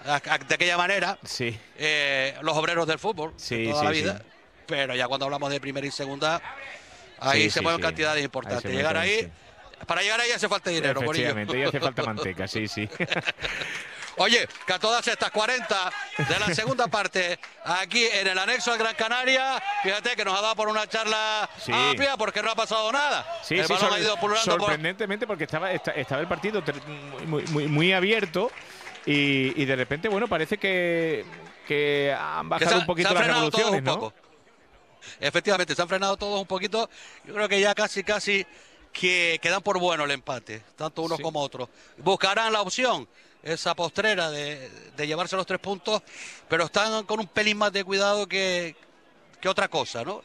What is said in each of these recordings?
de aquella manera, Sí, los obreros del fútbol, sí, de toda sí, la sí. vida. Pero ya cuando hablamos de primera y segunda, ahí Sí, se sí, mueven sí. cantidades Ahí importantes. se Llegar meten, ahí, sí. para llegar ahí hace falta dinero, Morillo. Efectivamente, y hace falta manteca, sí, sí. Oye, que a todas estas 40 de la segunda parte, aquí en el anexo del Gran Canaria, fíjate que nos ha dado por una charla Sí. amplia porque no ha pasado nada. Sí, El sí, balón ha ido pululando por... sorprendentemente porque estaba el partido muy abierto y de repente, bueno, parece que han que bajado un se poquito han las frenado todos revoluciones, un ¿no? poco. Efectivamente, se han frenado todos un poquito. Yo creo que ya casi que dan por bueno el empate, tanto unos Sí. como otros. Buscarán la opción, esa postrera de llevarse los 3 puntos, pero están con un pelín más de cuidado que otra cosa, ¿no?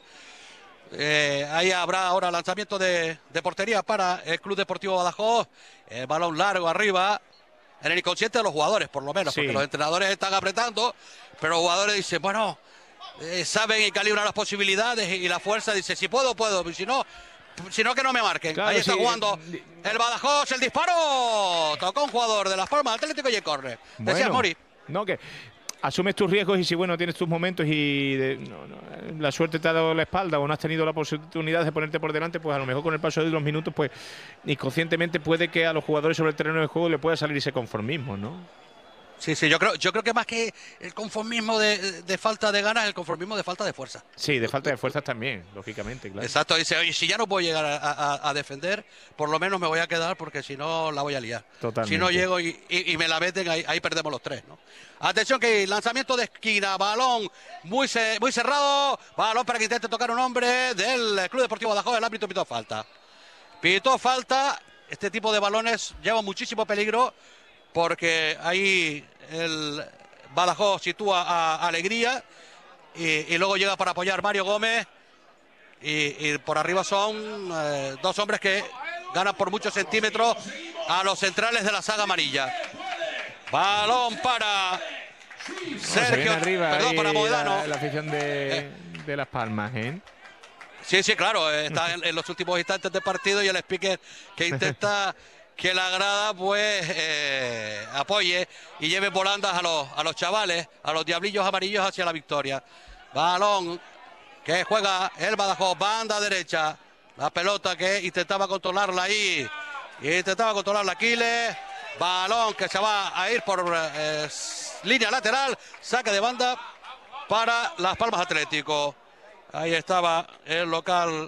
Ahí habrá ahora lanzamiento de portería para el Club Deportivo Badajoz. El balón largo arriba, en el inconsciente de los jugadores, por lo menos, porque Sí. los entrenadores están apretando, pero los jugadores dicen, bueno, saben y calibran las posibilidades y la fuerza, dice, si puedo, puedo, si no que no me marquen. Ahí Claro, está sí. jugando el Badajoz, el disparo, tocó un jugador de Las Palmas, Atlético y el córner. Decías, Bueno, Mori. no, que asumes tus riesgos y si, bueno, tienes tus momentos y la suerte te ha dado la espalda o no has tenido la oportunidad de ponerte por delante, pues a lo mejor con el paso de los minutos, pues inconscientemente puede que a los jugadores sobre el terreno de juego le pueda salir ese conformismo, ¿no? Sí, sí, yo creo que más que el conformismo de falta de ganas, el conformismo de falta de fuerza. Sí, de falta de fuerzas también, lógicamente, claro. Exacto, dice, oye, si ya no puedo llegar a defender, por lo menos me voy a quedar porque si no la voy a liar. Totalmente. Si no llego y me la meten, ahí perdemos los 3, ¿no? Atención que lanzamiento de esquina, balón muy cerrado, balón para que intente tocar un hombre del Club Deportivo Badajoz, el árbitro pitó falta. Pitó falta, este tipo de balones lleva muchísimo peligro porque ahí el Badajoz sitúa a Alegría y luego llega para apoyar Mario Gómez. Y por arriba son dos hombres que ganan por muchos centímetros a los centrales de la saga amarilla. Balón para Sergio, arriba perdón, para Moedano. la afición de Las Palmas, ¿eh? Sí, sí, claro, está en los últimos instantes del partido y el speaker que intenta que la grada pues apoye y lleve volandas a los chavales, a los diablillos amarillos hacia la victoria. Balón que juega el Badajoz, banda derecha. La pelota que intentaba controlarla ahí. Intentaba controlarla Aquiles. Balón que se va a ir por línea lateral. Saque de banda para Las Palmas Atlético. Ahí estaba el local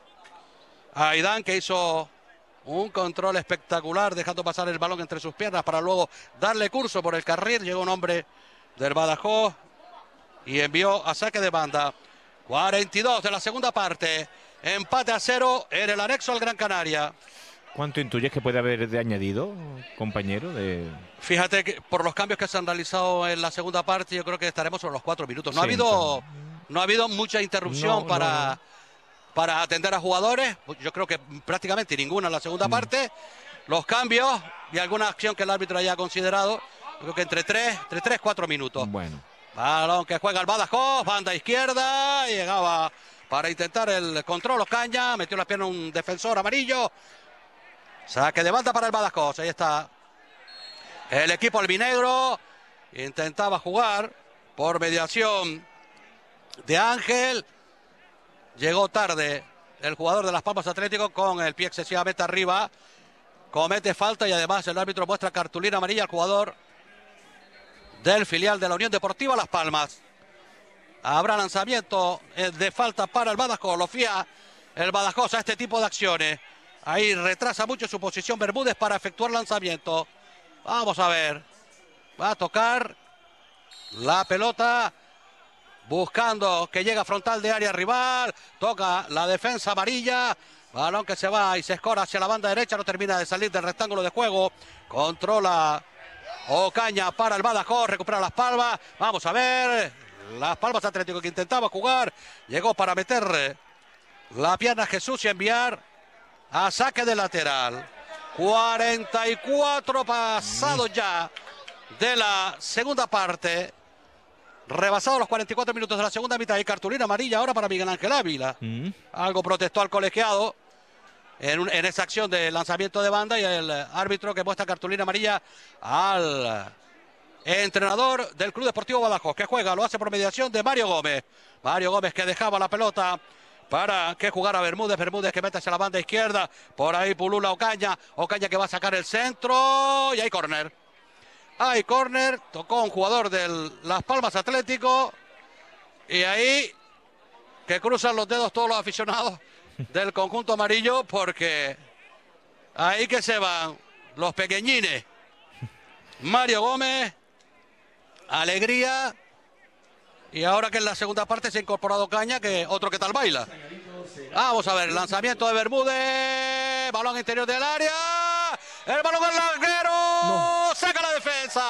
Aidán, que hizo un control espectacular, dejando pasar el balón entre sus piernas para luego darle curso por el carril. Llegó un hombre del Badajoz y envió a saque de banda. 42 de la segunda parte. Empate a 0 en el anexo al Gran Canaria. ¿Cuánto intuyes que puede haber de añadido, compañero? Fíjate que por los cambios que se han realizado en la segunda parte, yo creo que estaremos sobre los 4 minutos. No, Sí, ha habido mucha interrupción para atender a jugadores. Yo creo que prácticamente ninguna en la segunda parte. Los cambios y alguna acción que el árbitro haya considerado, yo creo que entre 4 minutos. Bueno. Balón que juega el Badajoz, banda izquierda, llegaba para intentar el control Ocaña, metió la pierna un defensor amarillo. Saque de banda para el Badajoz, ahí está el equipo albinegro, intentaba jugar por mediación de Ángel, llegó tarde el jugador de Las Palmas Atlético con el pie excesivamente arriba, comete falta y además el árbitro muestra cartulina amarilla al jugador del filial de la Unión Deportiva Las Palmas. Habrá lanzamiento de falta para el Badajoz, lo fía el Badajoz a este tipo de acciones. Ahí retrasa mucho su posición Bermúdez para efectuar lanzamiento. Vamos a ver. Va a tocar la pelota. Buscando que llega frontal de área rival. Toca la defensa amarilla. Balón que se va y se escora hacia la banda derecha. No termina de salir del rectángulo de juego. Controla Ocaña para el Badajoz. Recupera Las Palmas. Vamos a ver. Las Palmas Atlético que intentaba jugar. Llegó para meter la pierna Jesús y enviar a saque de lateral. 44 pasados ya de la segunda parte. Rebasados los 44 minutos de la segunda mitad. Y cartulina amarilla ahora para Miguel Ángel Ávila. Algo protestó al colegiado en esa acción de lanzamiento de banda. Y el árbitro que muestra cartulina amarilla al entrenador del Club Deportivo Badajoz, que juega, lo hace por mediación de Mario Gómez. Mario Gómez que dejaba la pelota para que jugara Bermúdez. Bermúdez que mete hacia la banda izquierda. Por ahí pulula Ocaña. Ocaña que va a sacar el centro. Y hay córner. Hay córner. Tocó un jugador del Las Palmas Atlético. Y ahí que cruzan los dedos todos los aficionados del conjunto amarillo, porque ahí que se van los pequeñines. Mario Gómez, Alegría, y ahora que en la segunda parte se ha incorporado Caña, que otro que tal baila. Vamos a ver, lanzamiento de Bermúdez, balón interior del área, el balón al larguero, saca la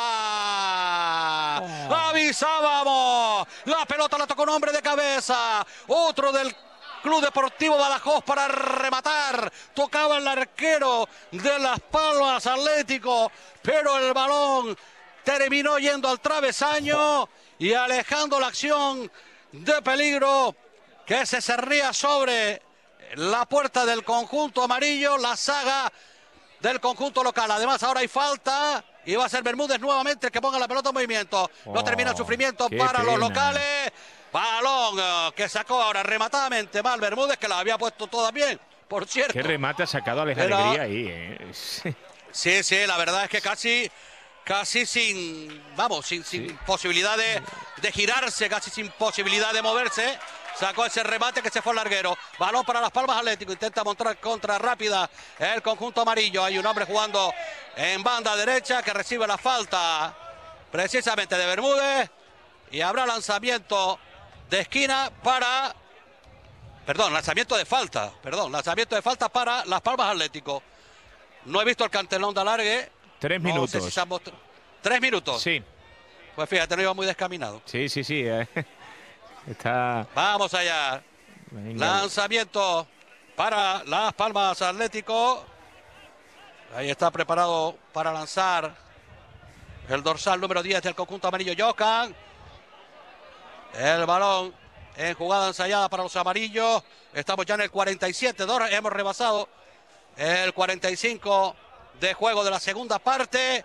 defensa. Avisábamos, la pelota la tocó un hombre de cabeza, otro del Club Deportivo Badajoz para rematar. Tocaba el arquero de Las Palmas Atlético, pero el balón terminó yendo al travesaño y alejando la acción de peligro que se cerría sobre la puerta del conjunto amarillo, la saga del conjunto local. Además ahora hay falta y va a ser Bermúdez nuevamente el que ponga la pelota en movimiento. No termina el sufrimiento para los locales. Balón que sacó ahora rematadamente mal Bermúdez, que la había puesto toda bien, por cierto. Qué remate ha sacado Alex Alegría ahí, Sí, la verdad es que casi sin posibilidad de girarse, casi sin posibilidad de moverse. Sacó ese remate que se fue al larguero. Balón para Las Palmas Atlético. Intenta montar contra rápida el conjunto amarillo. Hay un hombre jugando en banda derecha que recibe la falta precisamente de Bermúdez. Y habrá lanzamiento de esquina para... lanzamiento de falta para Las Palmas Atlético. No he visto el cantelón de alargue. 3 minutos. No sé si 3 minutos. Sí. Pues fíjate, no iba muy descaminado. Sí. Está... Vamos allá. Venga. Lanzamiento para Las Palmas Atlético. Ahí está preparado para lanzar el dorsal número 10 del conjunto amarillo, Johan. El balón en jugada ensayada para los amarillos. Estamos ya en el 47. Hemos rebasado el 45 de juego de la segunda parte.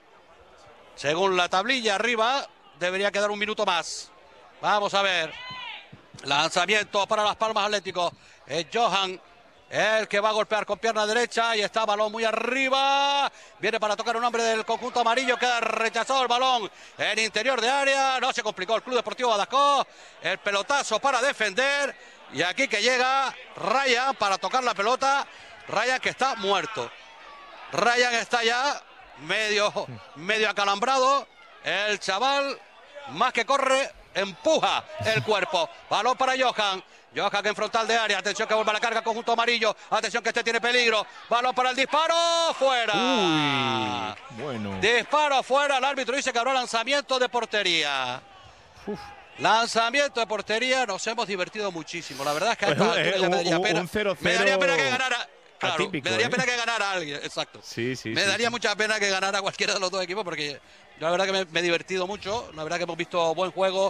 Según la tablilla arriba, debería quedar un minuto más. Vamos a ver. Lanzamiento para Las Palmas Atlético. Es Johan el que va a golpear con pierna derecha y está balón muy arriba. Viene para tocar un hombre del conjunto amarillo. Queda rechazado el balón en interior de área. No se complicó el Club Deportivo Badajoz. El pelotazo para defender. Y aquí que llega Ryan para tocar la pelota. Ryan que está muerto. Ryan está ya medio acalambrado. El chaval, más que corre, empuja el cuerpo. Balón para Johan. Johan que en frontal de área. Atención que vuelve a la carga conjunto amarillo. Atención que este tiene peligro. Balón para el disparo. ¡Fuera! Uy, bueno. Disparo fuera. El árbitro dice que habrá lanzamiento de portería. Lanzamiento de portería. Nos hemos divertido muchísimo. La verdad es que a esta altura ya me daría pena. Un 0-0 me daría pena que ganara. Claro, atípico, me daría pena que ganara alguien. Exacto. Me daría mucha pena que ganara cualquiera de los dos equipos, porque la verdad que me he divertido mucho. La verdad que hemos visto buen juego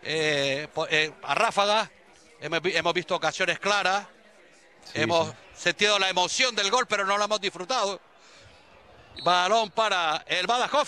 a ráfagas. Hemos visto ocasiones claras. Hemos sentido la emoción del gol, pero no lo hemos disfrutado. Balón para el Badajoz.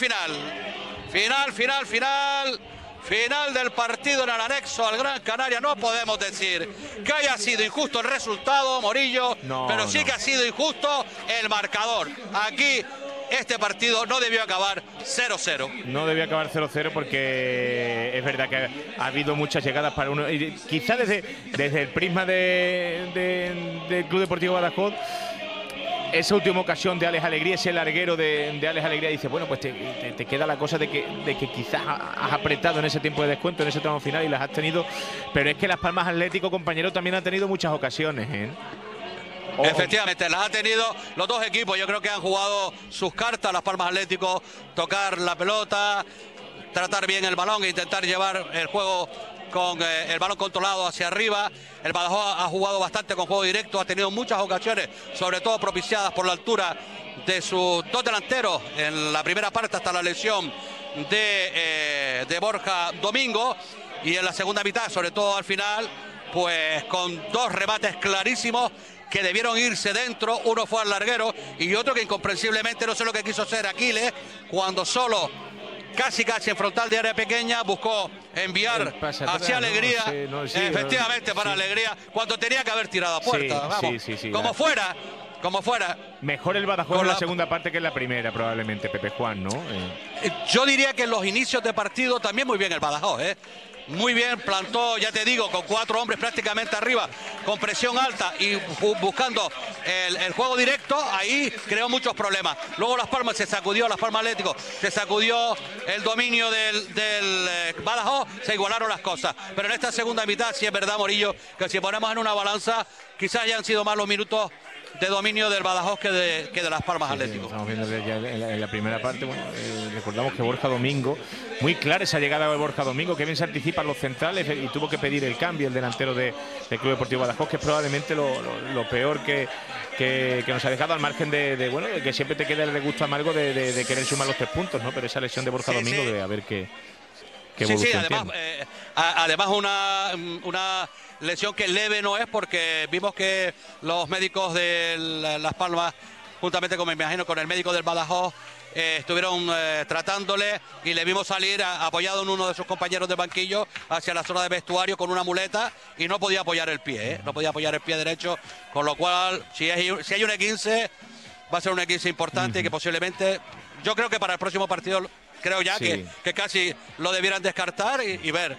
Final del partido en el anexo al Gran Canaria. No podemos decir que haya sido injusto el resultado, Morillo, pero sí que ha sido injusto el marcador. Aquí este partido no debió acabar 0-0. No debió acabar 0-0 porque es verdad que ha habido muchas llegadas para uno. Y quizá desde el prisma del Club Deportivo Badajoz, esa última ocasión de Alex Alegría, ese larguero de Alex Alegría, dice, bueno, pues te queda la cosa de que quizás has apretado en ese tiempo de descuento, en ese tramo final, y las has tenido. Pero es que Las Palmas Atlético, compañero, también ha tenido muchas ocasiones, Efectivamente, las ha tenido los dos equipos. Yo creo que han jugado sus cartas. Las Palmas Atlético, tocar la pelota, tratar bien el balón e intentar llevar el juego con el balón controlado hacia arriba. El Badajoz ha jugado bastante con juego directo, ha tenido muchas ocasiones, sobre todo propiciadas por la altura de sus dos delanteros en la primera parte, hasta la lesión de Borja Domingo, y en la segunda mitad, sobre todo al final, pues con dos remates clarísimos que debieron irse dentro. Uno fue al larguero y otro que incomprensiblemente no sé lo que quiso hacer Aquiles, cuando solo casi en frontal de área pequeña, buscó enviar hacia Alegría, efectivamente para Alegría, cuando tenía que haber tirado a puerta. Vamos, como fuera. Mejor el Badajoz en la segunda parte que en la primera, probablemente, Pepe Juan, ¿no? Yo diría que en los inicios de partido también muy bien el Badajoz, muy bien, plantó, ya te digo, con 4 hombres prácticamente arriba, con presión alta y buscando el juego directo. Ahí creó muchos problemas. Luego Las Palmas se sacudió, Las Palmas Atlético se sacudió el dominio del Badajoz, se igualaron las cosas. Pero en esta segunda mitad, sí es verdad, Morillo, que si ponemos en una balanza, quizás hayan sido más los minutos de dominio del Badajoz que de Las Palmas Atlético. Estamos viendo ya en la primera parte. Bueno, recordamos que Borja Domingo, muy clara esa llegada de Borja Domingo, que bien se anticipan los centrales y tuvo que pedir el cambio el delantero del Club Deportivo Badajoz, que es probablemente lo peor que nos ha dejado, al margen de que siempre te queda el regusto amargo de querer sumar los 3 puntos, ¿no? Pero esa lesión de Borja Domingo, de a ver qué además una lesión que leve no es, porque vimos que los médicos de Las Palmas, juntamente con, me imagino, con el médico del Badajoz, estuvieron tratándole, y le vimos salir apoyado en uno de sus compañeros de banquillo hacia la zona de vestuario con una muleta, y no podía apoyar el pie, no podía apoyar el pie derecho, con lo cual si hay un E15 va a ser un E15 importante, que posiblemente, yo creo que para el próximo partido, creo ya que casi lo debieran descartar y ver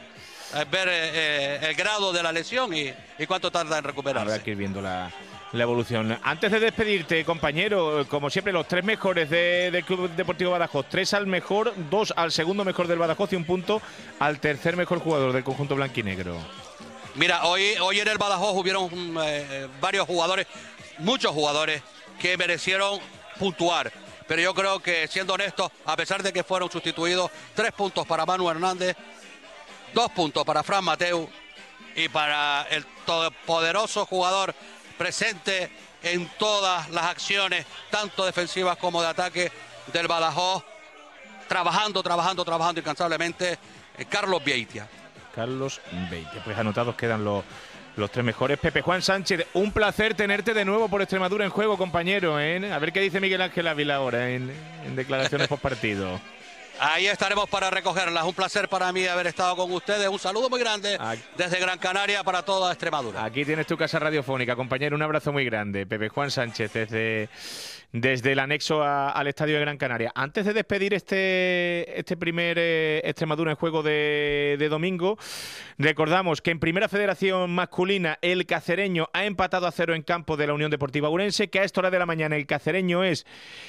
el grado de la lesión y cuánto tarda en recuperarse. Habrá que ir viendo la evolución. Antes de despedirte, compañero, como siempre, los 3 mejores del Club Deportivo Badajoz: 3 al mejor, 2 al segundo mejor del Badajoz y 1 punto al tercer mejor jugador del conjunto blanquinegro. Mira, hoy en el Badajoz hubieron varios jugadores, muchos jugadores, que merecieron puntuar. Pero yo creo que, siendo honestos, a pesar de que fueron sustituidos, 3 puntos para Manu Hernández, 2 puntos para Fran Mateu, y para el todopoderoso jugador presente en todas las acciones, tanto defensivas como de ataque, del Badajoz, trabajando incansablemente, Carlos Beitia. Pues anotados quedan los 3 mejores. Pepe Juan Sánchez, un placer tenerte de nuevo por Extremadura en Juego, compañero. A ver qué dice Miguel Ángel Ávila ahora en declaraciones post partido. Ahí estaremos para recogerlas. Un placer para mí haber estado con ustedes. Un saludo muy grande desde Gran Canaria para toda Extremadura. Aquí tienes tu casa radiofónica, compañero. Un abrazo muy grande. Pepe Juan Sánchez desde el anexo al Estadio de Gran Canaria. Antes de despedir este primer Extremadura en Juego de domingo, recordamos que en Primera Federación Masculina el Cacereño ha empatado a 0 en campo de la Unión Deportiva Ourense, que a esta hora de la mañana el Cacereño es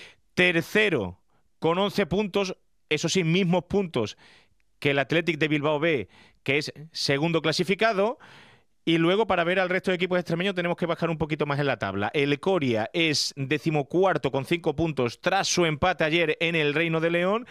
tercero con 11 puntos. Eso sí, mismos puntos que el Athletic de Bilbao B, que es segundo clasificado. Y luego, para ver al resto de equipos extremeños, tenemos que bajar un poquito más en la tabla. El Coria es 14º con 5 puntos tras su empate ayer en el Reino de León.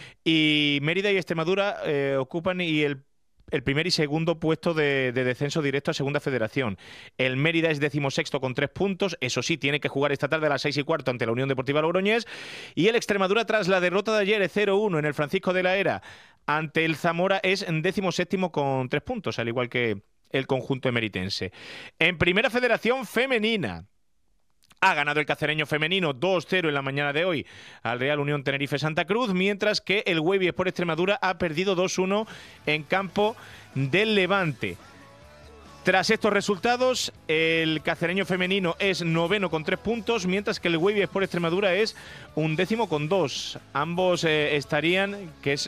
Y Mérida y Extremadura ocupan el primer y segundo puesto de descenso directo a Segunda Federación. El Mérida es 16º con 3 puntos. Eso sí, tiene que jugar esta tarde a las 6:15 ante la Unión Deportiva Logroñés. Y el Extremadura, tras la derrota de ayer 0-1 en el Francisco de la Era ante el Zamora, es 17º con 3 puntos, al igual que el conjunto emeritense. En Primera Federación Femenina, ha ganado el Cacereño femenino 2-0 en la mañana de hoy al Real Unión Tenerife Santa Cruz, mientras que el Huevi Sport Extremadura ha perdido 2-1 en campo del Levante. Tras estos resultados, el Cacereño femenino es 9º con 3 puntos, mientras que el Huevi Sport Extremadura es 11º con 2. Ambos estarían, que es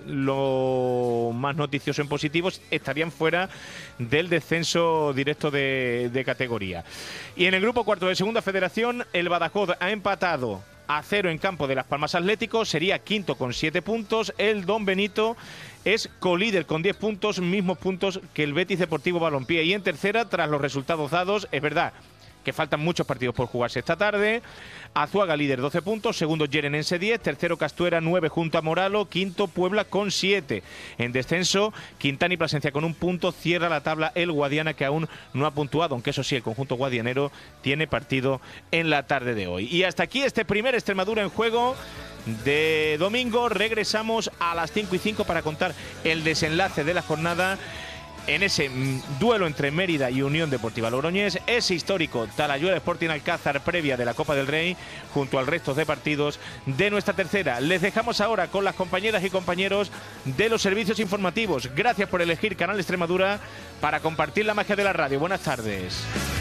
lo más noticioso en positivos, estarían fuera del descenso directo de categoría. Y en el grupo cuarto de Segunda Federación, el Badajoz ha empatado a 0 en campo de Las Palmas Atlético, sería quinto con 7 puntos. El Don Benito es colíder con 10 puntos, mismos puntos que el Betis Deportivo Balompié. Y en tercera, tras los resultados dados, es verdad que faltan muchos partidos por jugarse esta tarde. Azuaga líder 12 puntos, segundo Yerenense 10, tercero Castuera 9 junto a Moralo, quinto Puebla con 7. En descenso, Quintana y Plasencia con 1 punto, cierra la tabla el Guadiana, que aún no ha puntuado, aunque eso sí, el conjunto guadianero tiene partido en la tarde de hoy. Y hasta aquí este primer Extremadura en Juego de domingo. Regresamos a las 5:05 para contar el desenlace de la jornada en ese duelo entre Mérida y Unión Deportiva Logroñés, ese histórico Talayuela Sporting Alcázar previa de la Copa del Rey, junto al resto de partidos de nuestra tercera. Les dejamos ahora con las compañeras y compañeros de los servicios informativos. Gracias por elegir Canal Extremadura para compartir la magia de la radio. Buenas tardes.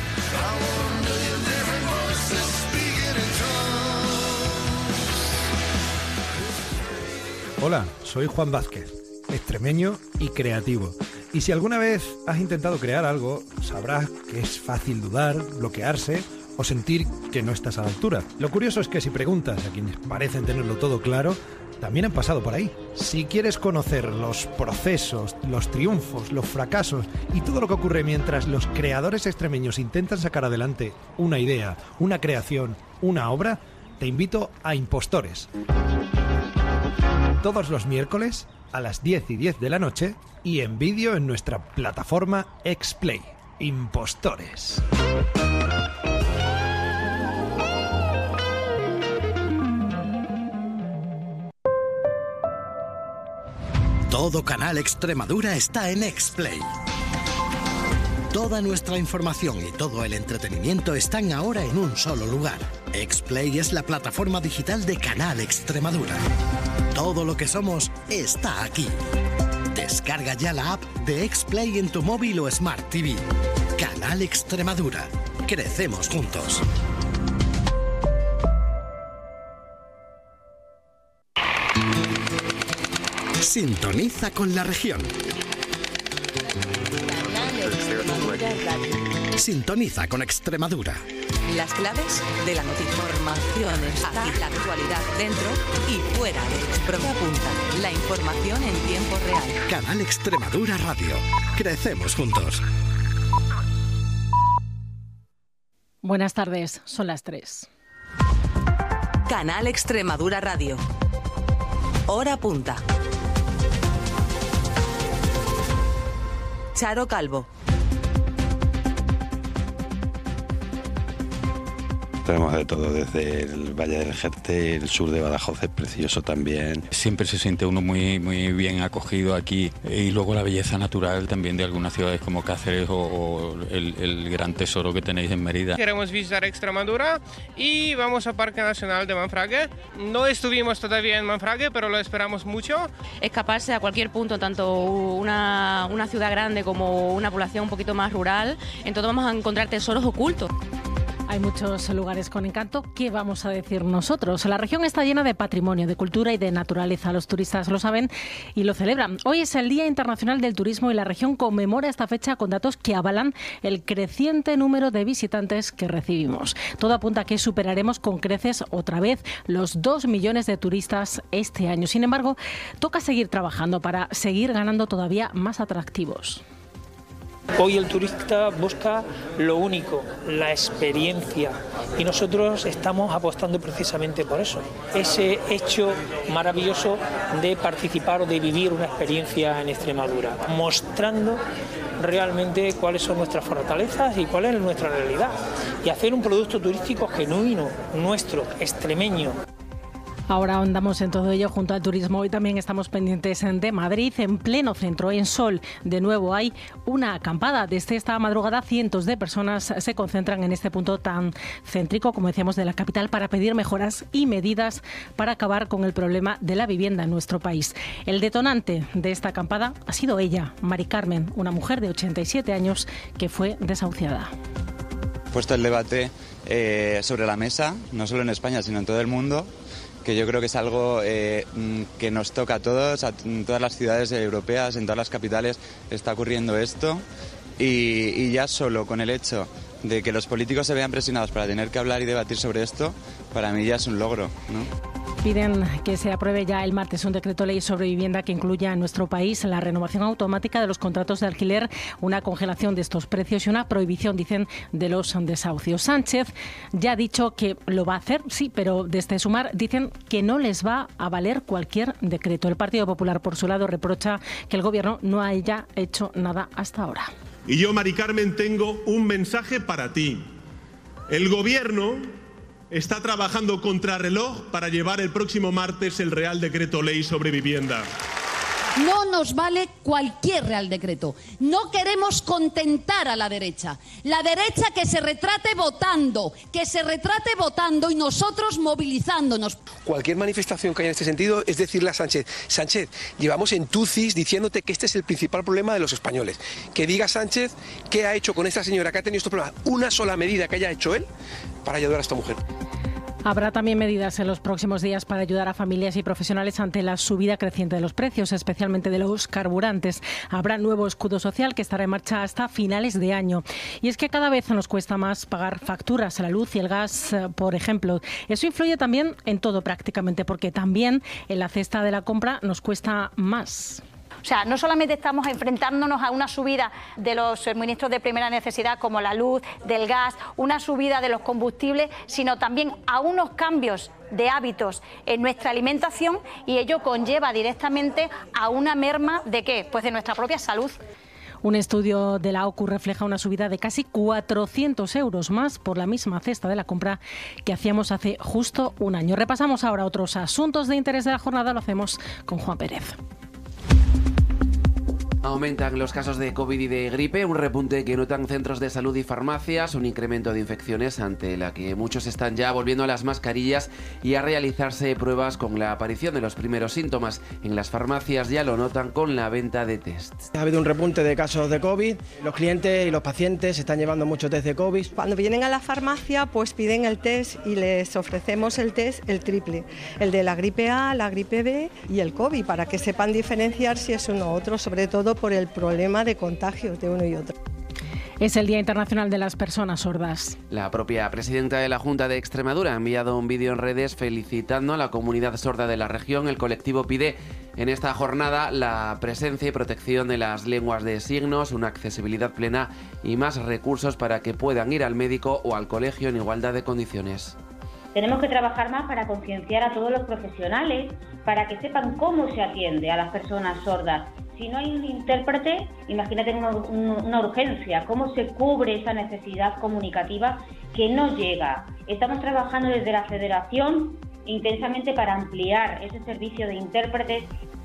Hola, soy Juan Vázquez, extremeño y creativo. Y si alguna vez has intentado crear algo, sabrás que es fácil dudar, bloquearse o sentir que no estás a la altura. Lo curioso es que si preguntas a quienes parecen tenerlo todo claro, también han pasado por ahí. Si quieres conocer los procesos, los triunfos, los fracasos y todo lo que ocurre mientras los creadores extremeños intentan sacar adelante una idea, una creación, una obra, te invito a Impostores. Todos los miércoles a las 10:10 de la noche y en vídeo en nuestra plataforma Xplay. Impostores. Todo Canal Extremadura está en Xplay. Toda nuestra información y todo el entretenimiento están ahora en un solo lugar. Xplay es la plataforma digital de Canal Extremadura. Todo lo que somos está aquí. Descarga ya la app de Xplay en tu móvil o Smart TV. Canal Extremadura. Crecemos juntos. Sintoniza con la región. Sintoniza con Extremadura. Las claves de la noticia. Información está aquí, la actualidad dentro y fuera de Extremadura. Punta. La información en tiempo real. Canal Extremadura Radio. Crecemos juntos. Buenas tardes, son las 3. Canal Extremadura Radio. Hora punta. Charo Calvo. Tenemos de todo, desde el Valle del Jerte, el sur de Badajoz es precioso también. Siempre se siente uno muy bien acogido aquí, y luego la belleza natural también de algunas ciudades como Cáceres o el gran tesoro que tenéis en Mérida. Queremos visitar Extremadura y vamos al Parque Nacional de Manfragüe. No estuvimos todavía en Manfragüe, pero lo esperamos mucho. Escaparse a cualquier punto, tanto una ciudad grande como una población un poquito más rural, en todo vamos a encontrar tesoros ocultos. Hay muchos lugares con encanto. ¿Qué vamos a decir nosotros? La región está llena de patrimonio, de cultura y de naturaleza. Los turistas lo saben y lo celebran. Hoy es el Día Internacional del Turismo y la región conmemora esta fecha con datos que avalan el creciente número de visitantes que recibimos. Todo apunta a que superaremos con creces otra vez los 2 millones de turistas este año. Sin embargo, toca seguir trabajando para seguir ganando todavía más atractivos. Hoy el turista busca lo único, la experiencia, y nosotros estamos apostando precisamente por eso. Ese hecho maravilloso de participar o de vivir una experiencia en Extremadura, mostrando realmente cuáles son nuestras fortalezas y cuál es nuestra realidad, y hacer un producto turístico genuino, nuestro, extremeño. Ahora ahondamos en todo ello junto al turismo y también estamos pendientes de Madrid, en pleno centro, en Sol. De nuevo hay una acampada. Desde esta madrugada cientos de personas se concentran en este punto tan céntrico, como decíamos, de la capital para pedir mejoras y medidas para acabar con el problema de la vivienda en nuestro país. El detonante de esta acampada ha sido ella, Mari Carmen, una mujer de 87 años que fue desahuciada. Puesto el debate sobre la mesa, no solo en España, sino en todo el mundo, que yo creo que es algo que nos toca a todos, en todas las ciudades europeas, en todas las capitales está ocurriendo esto, y ya solo con el hecho de que los políticos se vean presionados para tener que hablar y debatir sobre esto, para mí ya es un logro, ¿no? Piden que se apruebe ya el martes un decreto ley sobre vivienda que incluya en nuestro país la renovación automática de los contratos de alquiler, una congelación de estos precios y una prohibición, dicen, de los desahucios. Sánchez ya ha dicho que lo va a hacer, sí, pero desde Sumar dicen que no les va a valer cualquier decreto. El Partido Popular, por su lado, reprocha que el Gobierno no haya hecho nada hasta ahora. Y yo, Mari Carmen, tengo un mensaje para ti. El Gobierno está trabajando contrarreloj para llevar el próximo martes el Real Decreto Ley sobre vivienda. No nos vale cualquier Real Decreto. No queremos contentar a la derecha. La derecha que se retrate votando y nosotros movilizándonos. Cualquier manifestación que haya en este sentido es decirle a Sánchez: Sánchez, llevamos en tucis diciéndote que este es el principal problema de los españoles. Que diga Sánchez qué ha hecho con esta señora que ha tenido estos problemas. Una sola medida que haya hecho él para ayudar a esta mujer. Habrá también medidas en los próximos días para ayudar a familias y profesionales ante la subida creciente de los precios, especialmente de los carburantes. Habrá nuevo escudo social que estará en marcha hasta finales de año. Y es que cada vez nos cuesta más pagar facturas, la luz y el gas, por ejemplo. Eso influye también en todo prácticamente, porque también en la cesta de la compra nos cuesta más. O sea, no solamente estamos enfrentándonos a una subida de los suministros de primera necesidad como la luz, del gas, una subida de los combustibles, sino también a unos cambios de hábitos en nuestra alimentación, y ello conlleva directamente a una merma ¿de qué? Pues de nuestra propia salud. Un estudio de la OCU refleja una subida de casi 400 euros más por la misma cesta de la compra que hacíamos hace justo un año. Repasamos ahora otros asuntos de interés de la jornada, lo hacemos con Juan Pérez. Aumentan los casos de COVID y de gripe, un repunte que notan centros de salud y farmacias, un incremento de infecciones ante la que muchos están ya volviendo a las mascarillas y a realizarse pruebas con la aparición de los primeros síntomas. En las farmacias ya lo notan con la venta de tests. Ha habido un repunte de casos de COVID, los clientes y los pacientes están llevando muchos test de COVID. Cuando vienen a la farmacia pues piden el test y les ofrecemos el test, el triple, el de la gripe A, la gripe B y el COVID, para que sepan diferenciar si es uno u otro, sobre todo por el problema de contagios de uno y otro. Es el Día Internacional de las Personas Sordas. La propia presidenta de la Junta de Extremadura ha enviado un vídeo en redes felicitando a la comunidad sorda de la región. El colectivo pide en esta jornada la presencia y protección de las lenguas de signos, una accesibilidad plena y más recursos para que puedan ir al médico o al colegio en igualdad de condiciones. Tenemos que trabajar más para concienciar a todos los profesionales, para que sepan cómo se atiende a las personas sordas. Si no hay un intérprete, imagínate una urgencia, cómo se cubre esa necesidad comunicativa que no llega. Estamos trabajando desde la Federación intensamente para ampliar ese servicio de intérpretes.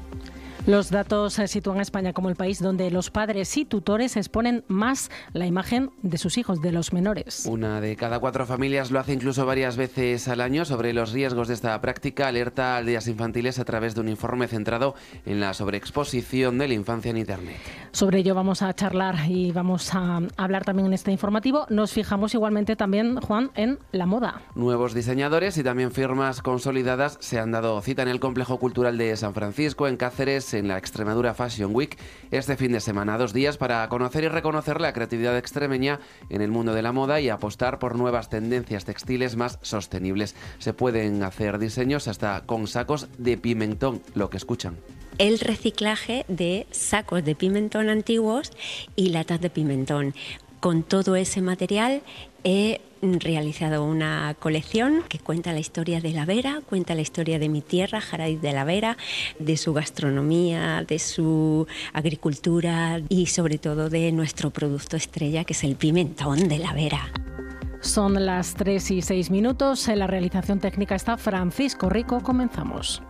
Los datos sitúan a España como el país donde los padres y tutores exponen más la imagen de sus hijos, de los menores. Una de cada 4 familias lo hace incluso varias veces al año. Sobre los riesgos de esta práctica alerta Aldeas Infantiles a través de un informe centrado en la sobreexposición de la infancia en Internet. Sobre ello vamos a charlar y vamos a hablar también en este informativo. Nos fijamos igualmente también, Juan, en la moda. Nuevos diseñadores y también firmas consolidadas se han dado cita en el Complejo Cultural de San Francisco, en Cáceres, en la Extremadura Fashion Week, este fin de semana. 2 días para conocer y reconocer la creatividad extremeña en el mundo de la moda y apostar por nuevas tendencias textiles más sostenibles. Se pueden hacer diseños hasta con sacos de pimentón, lo que escuchan. El reciclaje de sacos de pimentón antiguos y latas de pimentón. Con todo ese material he realizado una colección que cuenta la historia de la Vera, cuenta la historia de mi tierra, Jaradiz de la Vera, de su gastronomía, de su agricultura y sobre todo de nuestro producto estrella, que es el pimentón de la Vera. Son las 3:06. En la realización técnica está Francisco Rico. Comenzamos.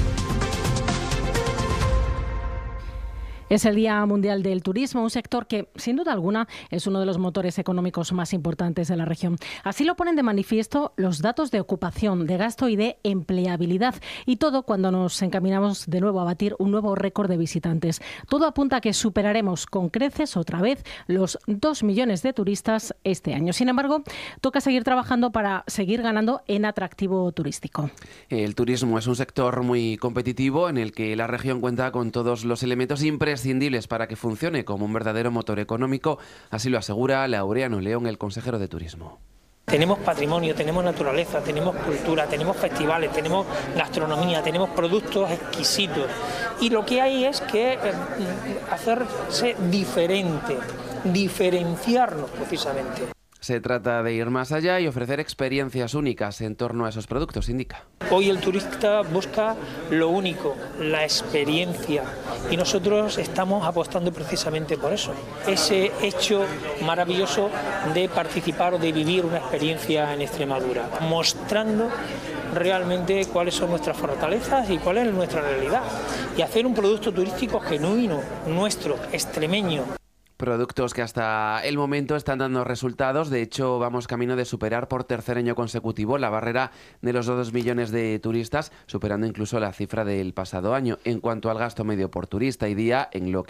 Es el Día Mundial del Turismo, un sector que, sin duda alguna, es uno de los motores económicos más importantes de la región. Así lo ponen de manifiesto los datos de ocupación, de gasto y de empleabilidad. Y todo cuando nos encaminamos de nuevo a batir un nuevo récord de visitantes. Todo apunta a que superaremos con creces otra vez los 2 millones de turistas este año. Sin embargo, toca seguir trabajando para seguir ganando en atractivo turístico. El turismo es un sector muy competitivo en el que la región cuenta con todos los elementos imprescindibles para que funcione como un verdadero motor económico, así lo asegura Laureano León, el consejero de Turismo. Tenemos patrimonio, tenemos naturaleza, tenemos cultura, tenemos festivales, tenemos gastronomía, tenemos productos exquisitos. Y lo que hay es que hacerse diferente, diferenciarnos precisamente. Se trata de ir más allá y ofrecer experiencias únicas en torno a esos productos, indica. Hoy el turista busca lo único, la experiencia, y nosotros estamos apostando precisamente por eso. Ese hecho maravilloso de participar o de vivir una experiencia en Extremadura, mostrando realmente cuáles son nuestras fortalezas y cuál es nuestra realidad. Y hacer un producto turístico genuino, nuestro, extremeño. Productos que hasta el momento están dando resultados. De hecho, vamos camino de superar por tercer año consecutivo la barrera de los 2 millones de turistas, superando incluso la cifra del pasado año. En cuanto al gasto medio por turista y día, en lo que